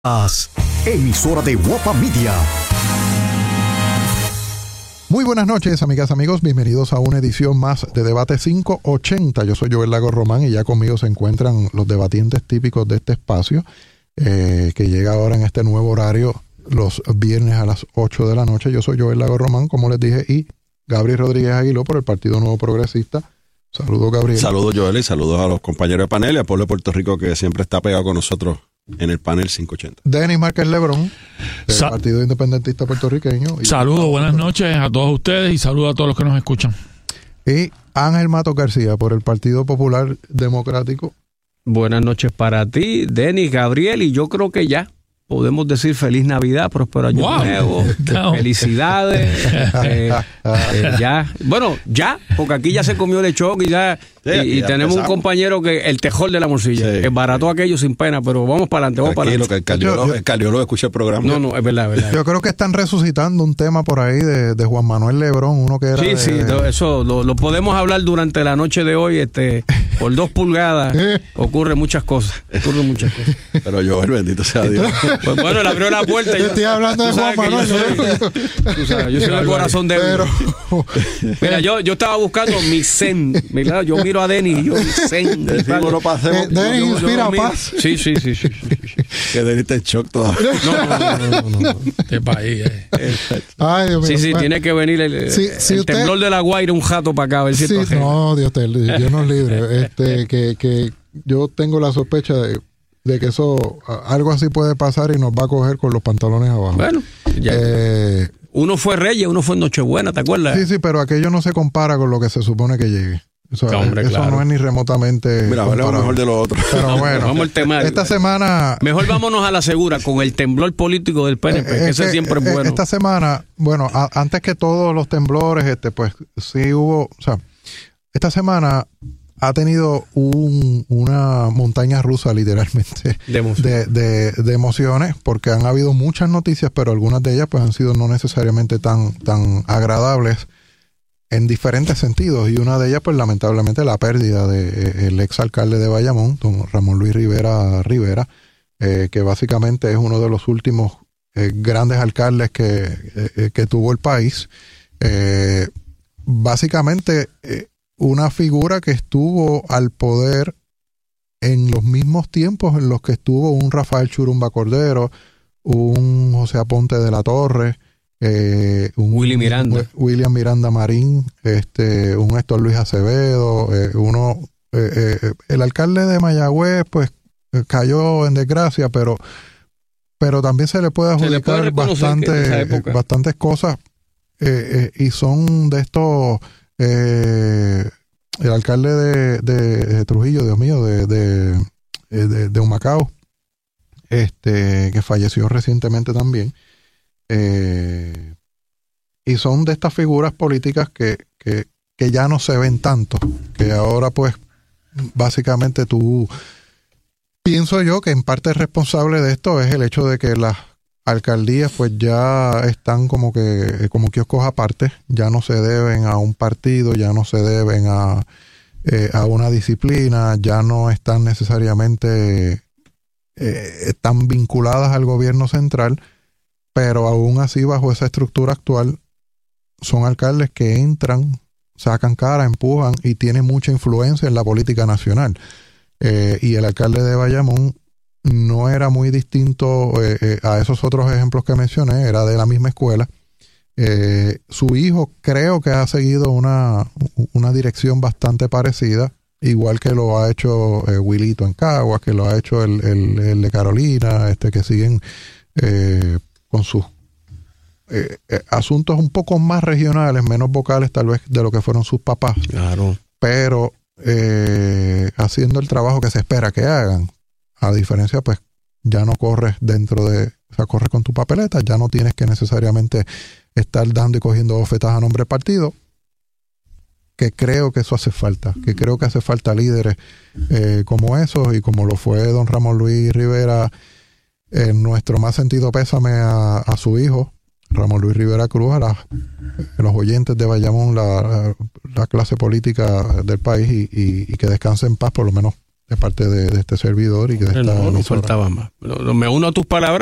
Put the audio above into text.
Emisora de Guapa Media. Muy buenas noches, amigas, amigos. Bienvenidos a una edición más de Debate 580. Yo soy Joel Lago Román y ya conmigo se encuentran los debatientes típicos de este espacio, que llega ahora en este nuevo horario los viernes a las 8 de la noche. Yo soy Joel Lago Román, como les dije, y Gabriel Rodríguez Aguiló por el Partido Nuevo Progresista. Saludos, Gabriel. Saludos, Joel, y saludos a los compañeros de panel y al pueblo de Puerto Rico que siempre está pegado con nosotros en el panel 580. Denis Márquez Lebrón, del Partido Independentista Puertorriqueño. Saludos, buenas noches a todos ustedes y saludos a todos los que nos escuchan. Y Ángel Matos García, por el Partido Popular Democrático. Buenas noches para ti, Denis, Gabriel, y yo creo que ya podemos decir feliz Navidad, próspero año nuevo, felicidades, ya, bueno, ya, porque aquí ya se comió lechón y ya, y tenemos un compañero que el tejol de la morcilla, embarató aquello sin pena, pero vamos para adelante, vamos para adelante. Que el cardiólogo escucha el programa. No, es verdad. Yo creo que están resucitando un tema por ahí de Juan Manuel Lebrón, uno que era... Sí, eso lo podemos hablar durante la noche de hoy, por 2 pulgadas, ocurren muchas cosas. Pero Joel, bendito sea Dios. Pues bueno, él abrió la puerta. Yo estoy hablando de Juan Manuel. Yo soy el corazón de Mira, yo estaba buscando mi zen. Mira, yo miro a Denis y yo mi zen. Denis inspira paz. Sí. Que Denis está en shock todavía. No. Este país. Ay, Dios mío. Sí, tiene que venir el temblor de la Guaira, un jato para acá, a ver si esto no, Dios nos libre. Que yo tengo la sospecha de que eso, algo así puede pasar y nos va a coger con los pantalones abajo. Bueno, ya. Uno fue Reyes, uno fue Nochebuena, ¿te acuerdas? Sí, pero aquello no se compara con lo que se supone que llegue. Eso claro. No es ni remotamente. Mira, hablamos mejor de lo otro. Pero bueno, vamos al tema. Esta semana. Mejor vámonos a la segura con el temblor político del PNP, que ese siempre es bueno. Esta semana, antes que todos los temblores, pues sí hubo. O sea, esta semana ha tenido una montaña rusa, literalmente, de emociones, porque han habido muchas noticias, pero algunas de ellas pues han sido no necesariamente tan agradables en diferentes sentidos, y una de ellas pues lamentablemente la pérdida del exalcalde de Bayamón, don Ramón Luis Rivera, que básicamente es uno de los últimos grandes alcaldes que tuvo el país. Básicamente una figura que estuvo al poder en los mismos tiempos en los que estuvo un Rafael Churumba Cordero, un José Aponte de la Torre, un William Miranda Marín, un Héctor Luis Acevedo, el alcalde de Mayagüez pues cayó en desgracia, pero también se le puede adjudicar bastantes cosas, y son de estos. El alcalde de Trujillo, Dios mío, de Humacao, que falleció recientemente también, y son de estas figuras políticas que ya no se ven tanto, que ahora pues básicamente pienso yo que en parte responsable de esto es el hecho de que las alcaldías pues ya están como kioscos aparte, ya no se deben a un partido, ya no se deben a una disciplina, ya no están necesariamente tan vinculadas al gobierno central, pero aún así bajo esa estructura actual son alcaldes que entran, sacan cara, empujan y tienen mucha influencia en la política nacional, y el alcalde de Bayamón no era muy distinto a esos otros ejemplos que mencioné, era de la misma escuela. Su hijo creo que ha seguido una dirección bastante parecida, igual que lo ha hecho Wilito en Caguas, que lo ha hecho el de Carolina, que siguen con sus asuntos un poco más regionales, menos vocales tal vez de lo que fueron sus papás. Claro. Pero haciendo el trabajo que se espera que hagan. A diferencia, pues, ya no corres corres con tu papeleta, ya no tienes que necesariamente estar dando y cogiendo bofetas a nombre del partido, que creo que eso hace falta, que creo que hace falta líderes como esos, y como lo fue don Ramón Luis Rivera, en nuestro más sentido pésame a su hijo, Ramón Luis Rivera Cruz, a los oyentes de Bayamón, la clase política del país, y que descanse en paz, por lo menos de parte de este servidor y de esta no emisora. faltaba más. Me uno a tus palabras.